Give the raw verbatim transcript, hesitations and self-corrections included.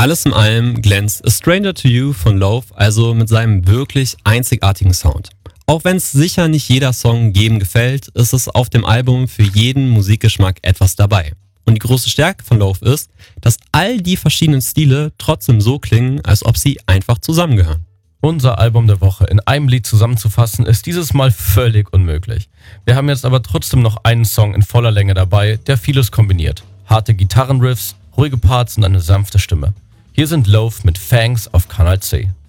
Alles in allem glänzt A Stranger to You von Loaf also mit seinem wirklich einzigartigen Sound. Auch wenn es sicher nicht jeder Song jedem gefällt, ist es auf dem Album für jeden Musikgeschmack etwas dabei. Und die große Stärke von Loaf ist, dass all die verschiedenen Stile trotzdem so klingen, als ob sie einfach zusammengehören. Unser Album der Woche in einem Lied zusammenzufassen, ist dieses Mal völlig unmöglich. Wir haben jetzt aber trotzdem noch einen Song in voller Länge dabei, der vieles kombiniert. Harte Gitarrenriffs, ruhige Parts und eine sanfte Stimme. Hier sind Loaf mit Fangs auf Kanal C.